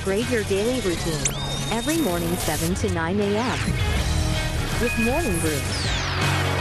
Upgrade your daily routine. Every morning 7 to 9 a.m. with Morning Brew.